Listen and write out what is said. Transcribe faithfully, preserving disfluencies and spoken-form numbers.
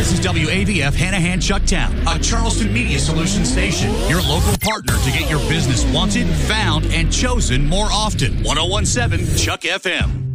This is W A V F Hanahan Chucktown, a Charleston Media Solutions station. Your local partner to get your business wanted, found, and chosen more often. ten seventeen Chuck F M.